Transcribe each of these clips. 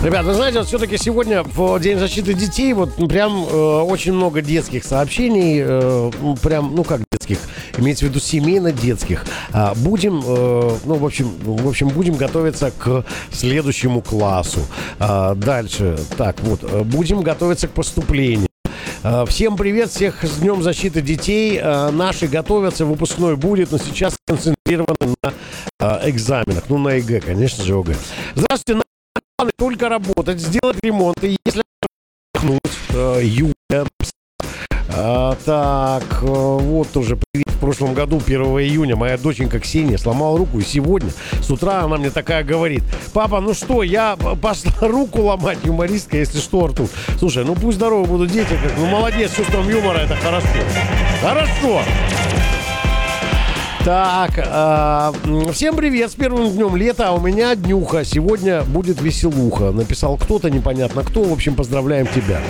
Ребята, вы знаете, вот все-таки сегодня в День защиты детей вот прям очень много детских сообщений, прям, ну как детских, имеется в виду семейно-детских. Будем, в общем, будем готовиться к следующему классу. Дальше, так вот, будем готовиться к поступлению. Всем привет, всех с Днем защиты детей. Наши готовятся, выпускной будет, но сейчас концентрированы на экзаменах. Ну, на ЕГЭ, конечно же, ОГЭ. Здравствуйте, надо только работать, сделать ремонт. И если отдохнуть, Юля. Так, вот тоже привет. В прошлом году, 1 июня, моя доченька Ксения сломала руку. И сегодня с утра она мне такая говорит: папа, ну что, я пошла руку ломать, юмористка, если что, Артур. Слушай, ну пусть здоровы будут дети. Ну молодец, с чувством юмора, это хорошо. Хорошо. Так, всем привет, с первым днем лета, а у меня днюха. Сегодня будет веселуха. Написал кто-то, непонятно кто. В общем, поздравляем тебя.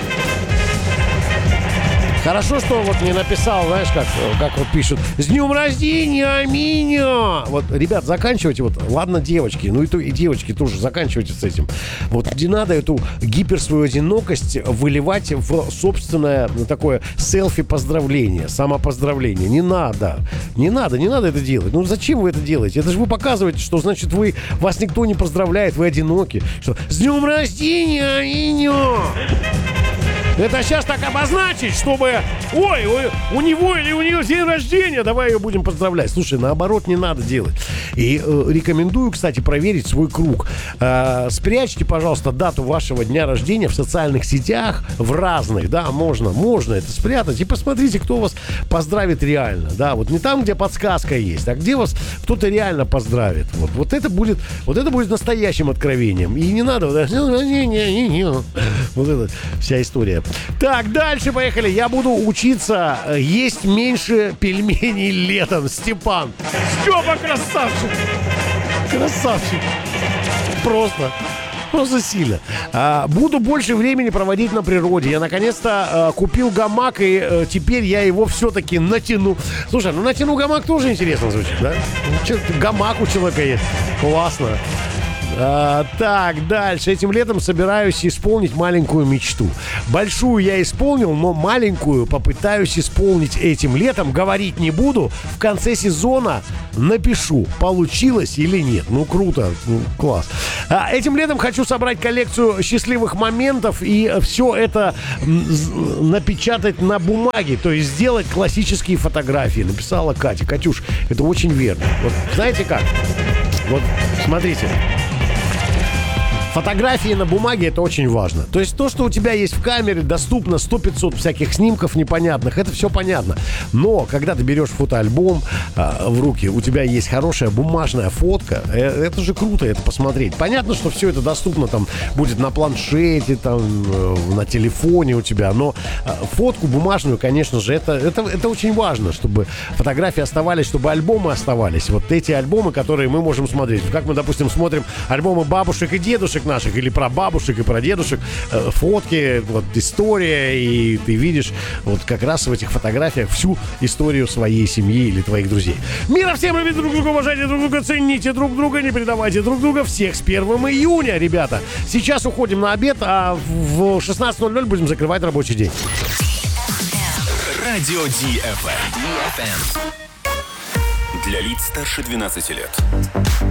Хорошо, что вот не написал, знаешь, как вот пишут: с днем рождения, Миня! Вот, ребят, заканчивайте, вот, ладно, девочки, ну и девочки тоже, заканчивайте с этим. Вот не надо эту свою одинокость выливать в собственное такое селфи-поздравление, самопоздравление. Не надо это делать. Ну зачем вы это делаете? Это же вы показываете, что, значит, вас никто не поздравляет, вы одиноки. Что, с днем рождения, Миня! Это сейчас так обозначить, чтобы... Ой, у него или у нее день рождения, давай ее будем поздравлять. Слушай, наоборот, не надо делать. И рекомендую, кстати, проверить свой круг. Спрячьте, пожалуйста, дату вашего дня рождения в социальных сетях, в разных, да, можно это спрятать. И посмотрите, кто вас поздравит реально, да, вот не там, где подсказка есть, а где вас кто-то реально поздравит. Вот это будет настоящим откровением. И не надо... Вот это вся история. Так, дальше поехали. Я буду учиться есть меньше пельменей летом. Степан. Степа, красавчик. Красавчик. Просто сильно. Буду больше времени проводить на природе. Я наконец-то купил гамак, и теперь я его все-таки натяну. Слушай, ну натяну гамак тоже интересно звучит, да? Гамак у человека есть. Классно. Так, дальше. Этим летом собираюсь исполнить маленькую мечту. Большую я исполнил, но маленькую попытаюсь исполнить этим летом. Говорить не буду. В конце сезона напишу, получилось или нет. Ну, круто. Ну, класс. Этим летом хочу собрать коллекцию счастливых моментов и все это напечатать на бумаге. То есть сделать классические фотографии. Написала Катя. Катюш, это очень верно. Вот знаете как? Вот, смотрите. Фотографии на бумаге — это очень важно. То есть то, что у тебя есть в камере, доступно 100-500 всяких снимков непонятных, это все понятно. Но когда ты берешь фотоальбом в руки, у тебя есть хорошая бумажная фотка, это же круто это посмотреть. Понятно, что все это доступно там будет на планшете, там, на телефоне у тебя, но фотку бумажную, конечно же, это очень важно, чтобы фотографии оставались, чтобы альбомы оставались. Вот эти альбомы, которые мы можем смотреть. Как мы, допустим, смотрим альбомы бабушек и дедушек наших, или про бабушек и про дедушек, фотки, вот история, и ты видишь вот как раз в этих фотографиях всю историю своей семьи или твоих друзей. Мира всем, любите друг друга, уважайте друг друга, цените друг друга, не предавайте друг друга. Всех с 1 июня, ребята. Сейчас уходим на обед, а в 16:00 будем закрывать рабочий день. Радио DFM. Для лиц старше 12 лет.